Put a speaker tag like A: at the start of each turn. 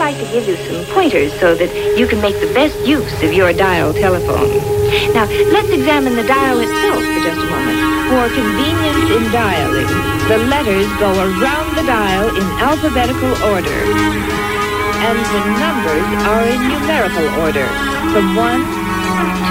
A: like to give you some pointers so that you can make the best use of your dial telephone. Now, let's examine the dial itself for just a moment. For convenience in dialing, the letters go around the dial in alphabetical order, and the numbers are in numerical order, from 1